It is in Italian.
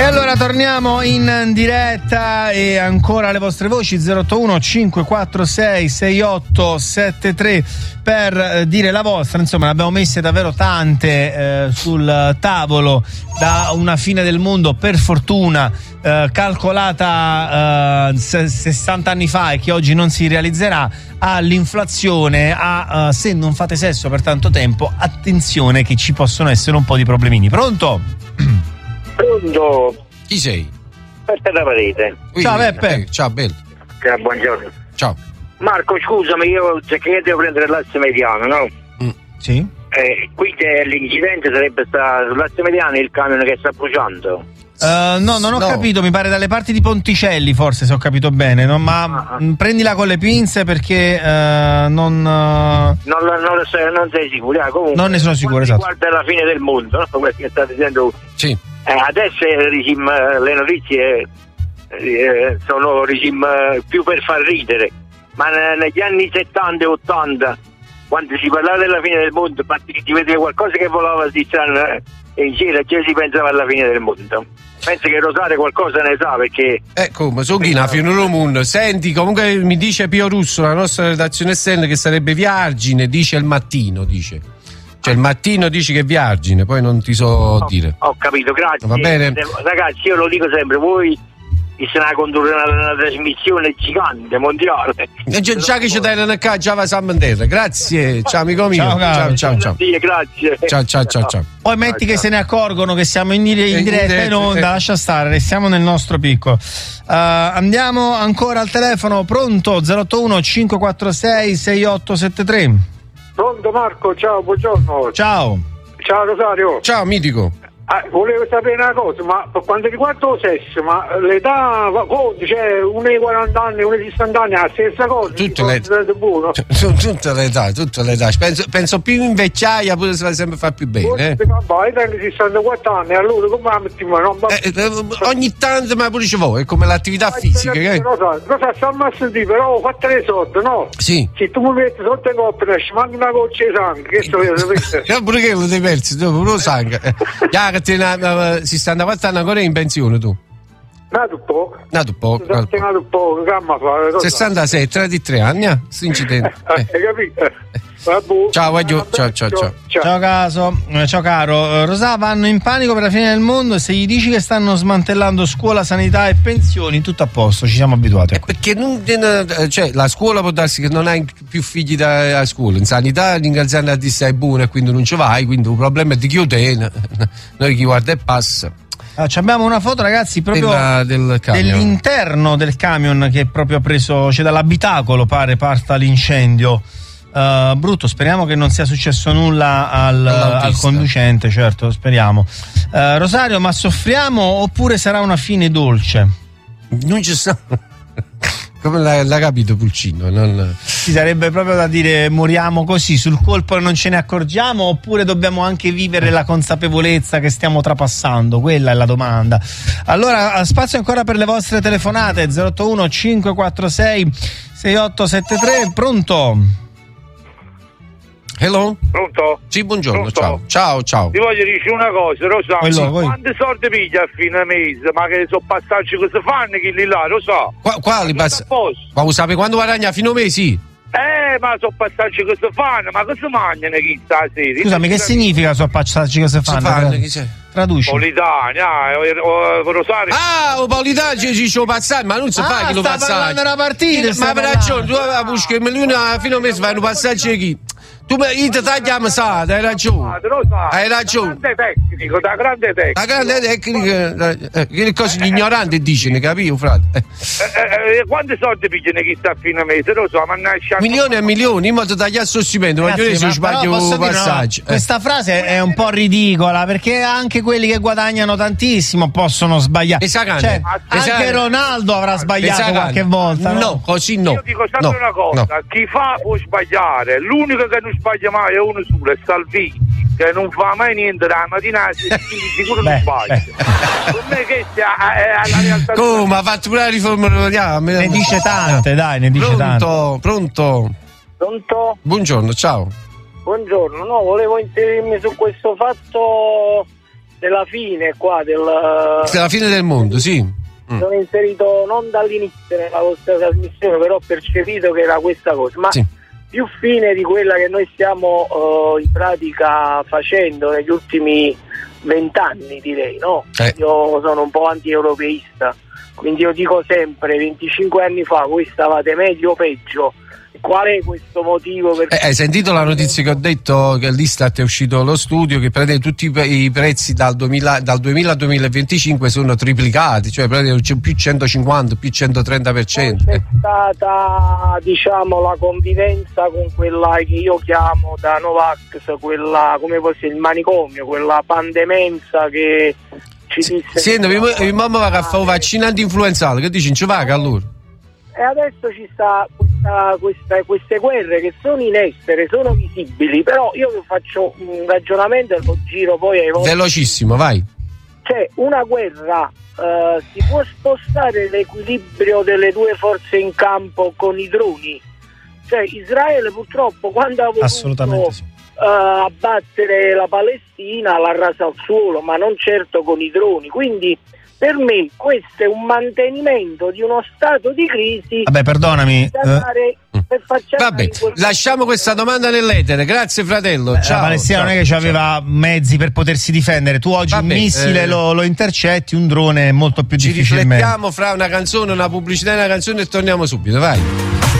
allora torniamo in diretta e ancora le vostre voci 081 546 6873 per dire la vostra. Insomma, ne abbiamo messe davvero tante sul tavolo, da una fine del mondo per fortuna calcolata 60 anni fa e che oggi non si realizzerà, all'inflazione, a se non fate sesso per tanto tempo, attenzione che ci possono essere un po' di problemini. Pronto? Pronto? Chi sei? Beppe da Parete. Ciao Beppe. Ciao bello. Buongiorno. Ciao. Marco, scusami, io se che devo prendere l'asse mediano, no? Sì. Qui l'incidente sarebbe stato sull'asse mediano, il camion che sta bruciando. No, non ho capito, mi pare dalle parti di Ponticelli, forse, se ho capito bene, no? Ma prendila con le pinze perché non sei sicuro, comunque. Non ne sono sicuro, esatto. Guarda la fine del mondo, no? Quello che sta dicendo. Sì. Adesso le notizie sono più per far ridere, ma negli anni 70 e 80, quando si parlava della fine del mondo, ti vedeva qualcosa che volava di strano in giro e si pensava alla fine del mondo. Penso che Rosario qualcosa ne sa, perché come sono chi la fine del mondo. Senti, comunque mi dice Pio Russo, la nostra redazione esterna, che sarebbe Via Argine, dice il mattino, dice. Cioè il mattino dici che è Via Argine, poi non ti so dire. Ho capito, grazie. Va bene. Ragazzi, io lo dico sempre, voi bisogna condurre una trasmissione gigante, mondiale. Già che ci dai una già va San Mandela. Grazie, ciao amico mio. Ciao. Grazie. Ciao. Poi metti che se ne accorgono che siamo in diretta in onda, lascia stare, restiamo nel nostro piccolo. Andiamo ancora al telefono, pronto? 081 546 6873. Pronto Marco, ciao, buongiorno. Ciao Rosario. Ciao Mitico. Volevo sapere una cosa, ma per quanto riguarda il sesso, ma l'età cioè uno ai 40 anni, uno ai 60 anni, è la stessa cosa? Tutte le età. Penso più in vecchiaia pure si fa sempre far più bene. Vai, tengo 64 anni, allora come la mettiamo? Ogni tanto, ma pure ci vuole, è come l'attività fisica. Rosa, stiamo a sentire, però ho fatto le sorte, no? Sì. Se tu mi metti sotto i coppi, ci mandi una goccia di sangue, che sto vedendo? Pure che lo devi persi, dopo lo sangue. Si sta andando quanti anni ancora in pensione tu? Nato poco, gamma fa 66, 33 anni, incidente. Hai capito? Ciao caro. Rosà, vanno in panico per la fine del mondo. Se gli dici che stanno smantellando scuola, sanità e pensioni, tutto a posto, ci siamo abituati. Perché cioè, la scuola può darsi che non hai più figli da scuola, in sanità l'ingazienda ti stai buono e quindi non ci vai, quindi il problema è di chi te, noi chi guarda e passa. Abbiamo una foto, ragazzi, proprio dell'interno del camion che è proprio preso, cioè dall'abitacolo pare parta l'incendio. Brutto, speriamo che non sia successo nulla al conducente, certo, speriamo. Rosario, ma soffriamo oppure sarà una fine dolce? Non ci sta. Come l'ha capito Pulcino? Ci sarebbe proprio da dire moriamo così sul colpo e non ce ne accorgiamo, oppure dobbiamo anche vivere la consapevolezza che stiamo trapassando? Quella è la domanda. Allora, spazio ancora per le vostre telefonate 081 546 6873. Pronto? Hello? Pronto? Sì, buongiorno. Pronto? Ciao. Ti voglio dire una cosa, Rosario. Sì. Quanti soldi piglia a fine mese? Ma che sono passaggi che si fanno quelli là, lo so. Quali passaggi? Ma lo sape quando guadagna a fine mese? Ma sono passaggi che si fanno, ma che si mangiano chi stasera? Scusami, che significa sono passaggi che si fanno? Traduci. Politania, Rosario. Politania ci passare, ma non si fa che lo passaggio. Sta parlando una partita. Ma per ragione, tu avevi buscato a fine mese fai un passaggio di chi? Tu mi tagliamo hai ragione. Hai ragione. Da grande tecnica. Che cose gli ignoranti dicono, capivo, frate? Quanti soldi pigliano chi sta a fine mese? Lo so, ma milioni e milioni, in modo da tagliare il suo stipendio. Voglio dire se sbaglio un passaggio. Questa frase è un po' ridicola, perché anche quelli che guadagnano tantissimo possono sbagliare. Cioè, anche Ronaldo avrà sbagliato qualche volta. No, così no. Io dico sempre una cosa: chi fa può sbagliare. L'unico che non sbaglia mai è uno solo, è Salvini, che non fa mai niente la mattina, sicuro non sbaglia. Per me che è la realtà. Come ha fatto pure la riforma? Ne dice tante, dai, ne dice tante. Pronto? Buongiorno, ciao. Buongiorno, no, volevo inserirmi su questo fatto della fine qua della fine del mondo, sì. Sono inserito non dall'inizio nella vostra trasmissione, però ho percepito che era questa cosa, ma sì, più fine di quella che noi stiamo in pratica facendo negli ultimi 20 anni, direi, no? Io sono un po' anti-europeista, quindi io dico sempre, 25 anni fa voi stavate meglio o peggio. Qual è questo motivo? Hai sentito la notizia che ho detto, che l'Istat è uscito lo studio che prende tutti i prezzi dal 2000 al 2025 sono triplicati, cioè c'è più 150, più 130%. C'è stata, diciamo, la convivenza con quella che io chiamo da Novax, quella, come fosse il manicomio, quella pandemenza che ci disse. Sì, mia mamma va a fare un vaccino anti-influenzale, che dici, non ci va allora? E adesso ci sta queste guerre che sono in essere, sono visibili, però io faccio un ragionamento e lo giro poi ai vostri. Velocissimo, vai. C'è una guerra, si può spostare l'equilibrio delle due forze in campo con i droni? Cioè Israele purtroppo quando ha voluto abbattere la Palestina l'ha rasa al suolo, ma non certo con i droni, quindi per me questo è un mantenimento di uno stato di crisi. Vabbè, perdonami. Vabbè, lasciamo questa domanda nell'etere. Grazie fratello. Ciao. La Palestina non è che aveva mezzi per potersi difendere. Tu oggi un missile lo intercetti, un drone è molto più difficile. Ci riflettiamo fra una canzone, una pubblicità e una canzone e torniamo subito, vai.